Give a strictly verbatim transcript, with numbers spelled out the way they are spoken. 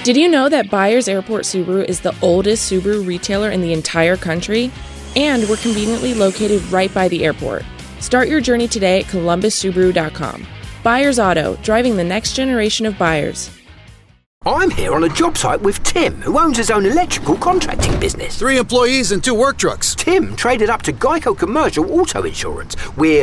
Did you know that Byers Airport Subaru is the oldest Subaru retailer in the entire country? And we're conveniently located right by the airport. Start your journey today at columbus subaru dot com. Byers Auto, driving the next generation of buyers. I'm here on a job site with Tim, who owns his own electrical contracting business. Three employees and two work trucks. Tim traded up to Geico Commercial Auto Insurance. We're